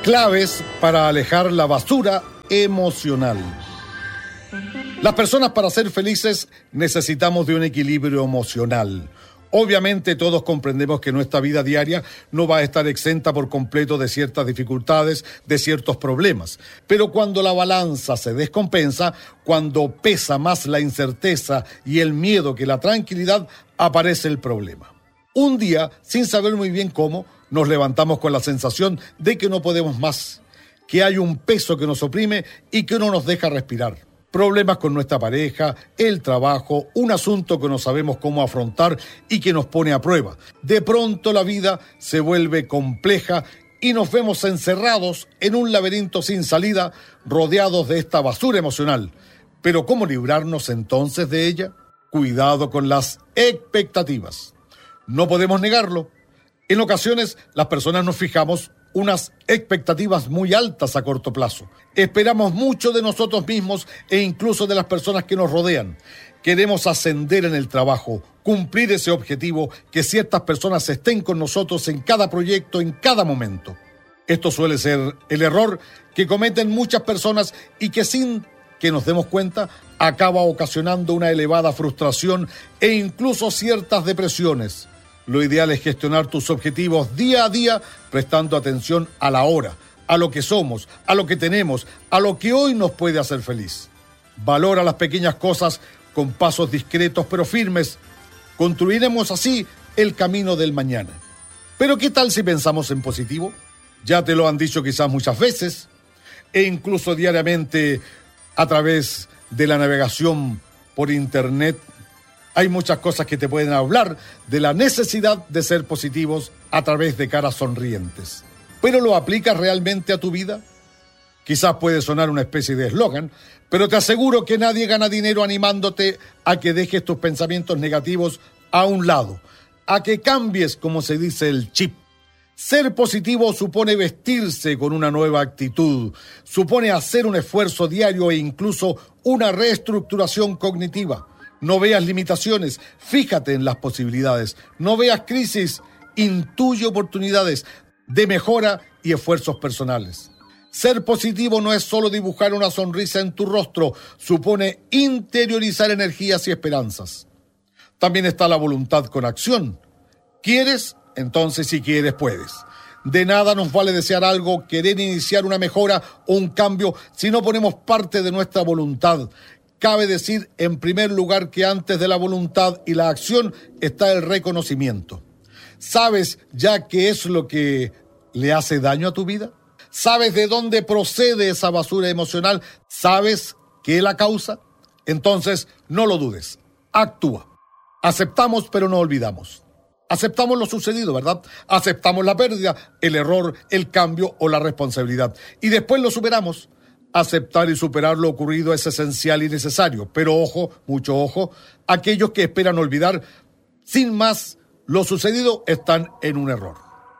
Claves para alejar la basura emocional. Las personas, para ser felices, necesitamos de un equilibrio emocional. Obviamente todos comprendemos que nuestra vida diaria no va a estar exenta por completo de ciertas dificultades, de ciertos problemas. Pero cuando la balanza se descompensa, cuando pesa más la incerteza y el miedo que la tranquilidad, aparece el problema. Un día, sin saber muy bien cómo, nos levantamos con la sensación de que no podemos más, que hay un peso que nos oprime y que no nos deja respirar. Problemas con nuestra pareja, el trabajo, un asunto que no sabemos cómo afrontar y que nos pone a prueba. De pronto la vida se vuelve compleja y nos vemos encerrados en un laberinto sin salida, rodeados de esta basura emocional. Pero ¿cómo librarnos entonces de ella? Cuidado con las expectativas. No podemos negarlo. En ocasiones las personas nos fijamos unas expectativas muy altas a corto plazo. Esperamos mucho de nosotros mismos e incluso de las personas que nos rodean. Queremos ascender en el trabajo, cumplir ese objetivo, que ciertas personas estén con nosotros en cada proyecto, en cada momento. Esto suele ser el error que cometen muchas personas y que sin que nos demos cuenta acaba ocasionando una elevada frustración e incluso ciertas depresiones. Lo ideal es gestionar tus objetivos día a día, prestando atención a la hora, a lo que somos, a lo que tenemos, a lo que hoy nos puede hacer feliz. Valora las pequeñas cosas con pasos discretos pero firmes. Construiremos así el camino del mañana. Pero ¿qué tal si pensamos en positivo? Ya te lo han dicho quizás muchas veces, e incluso diariamente a través de la navegación por internet. Hay muchas cosas que te pueden hablar de la necesidad de ser positivos a través de caras sonrientes. ¿Pero lo aplicas realmente a tu vida? Quizás puede sonar una especie de eslogan, pero te aseguro que nadie gana dinero animándote a que dejes tus pensamientos negativos a un lado, a que cambies, como se dice, el chip. Ser positivo supone vestirse con una nueva actitud, supone hacer un esfuerzo diario e incluso una reestructuración cognitiva. No veas limitaciones, fíjate en las posibilidades. No veas crisis, intuye oportunidades de mejora y esfuerzos personales. Ser positivo no es solo dibujar una sonrisa en tu rostro, supone interiorizar energías y esperanzas. También está la voluntad con acción. ¿Quieres? Entonces, si quieres, puedes. De nada nos vale desear algo, querer iniciar una mejora o un cambio si no ponemos parte de nuestra voluntad. Cabe decir, en primer lugar, que antes de la voluntad y la acción está el reconocimiento. ¿Sabes ya qué es lo que le hace daño a tu vida? ¿Sabes de dónde procede esa basura emocional? ¿Sabes qué la causa? Entonces, no lo dudes. Actúa. Aceptamos, pero no olvidamos. Aceptamos lo sucedido, ¿verdad? Aceptamos la pérdida, el error, el cambio o la responsabilidad. Y después lo superamos. Aceptar y superar lo ocurrido es esencial y necesario, pero ojo, mucho ojo, aquellos que esperan olvidar sin más lo sucedido están en un error.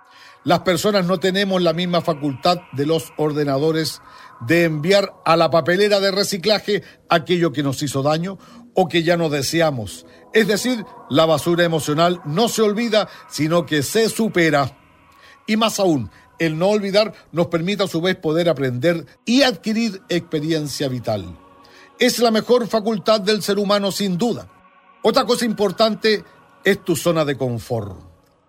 Las personas no tenemos la misma facultad de los ordenadores de enviar a la papelera de reciclaje aquello que nos hizo daño o que ya no deseamos. Es decir, la basura emocional no se olvida, sino que se supera. Y más aún, el no olvidar nos permite a su vez poder aprender y adquirir experiencia vital. Es la mejor facultad del ser humano sin duda. Otra cosa importante es tu zona de confort.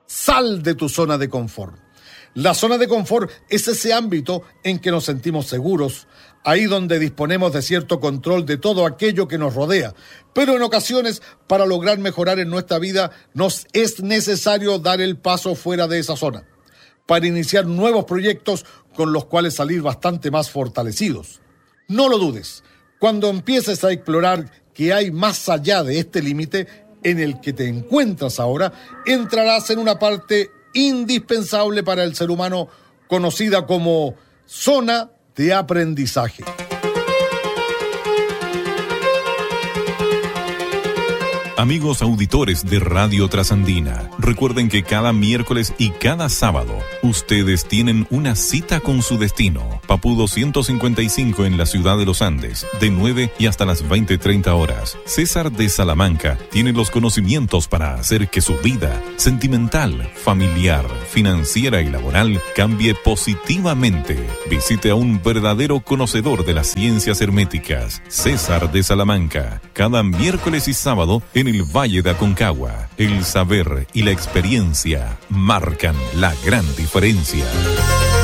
Sal de tu zona de confort. La zona de confort es ese ámbito en que nos sentimos seguros, ahí donde disponemos de cierto control de todo aquello que nos rodea. Pero en ocasiones, para lograr mejorar en nuestra vida, nos es necesario dar el paso fuera de esa zona, para iniciar nuevos proyectos con los cuales salir bastante más fortalecidos. No lo dudes, cuando empieces a explorar que hay más allá de este límite en el que te encuentras ahora, entrarás en una parte indispensable para el ser humano, conocida como zona de aprendizaje. Amigos auditores de Radio Trasandina, recuerden que cada miércoles y cada sábado ustedes tienen una cita con su destino. Papudo 155 en la ciudad de Los Andes, de 9 y hasta las 20:30 horas. César de Salamanca tiene los conocimientos para hacer que su vida sentimental, familiar, financiera y laboral cambie positivamente. Visite a un verdadero conocedor de las ciencias herméticas, César de Salamanca, cada miércoles y sábado en el Valle de Aconcagua. El saber y la experiencia marcan la gran diferencia.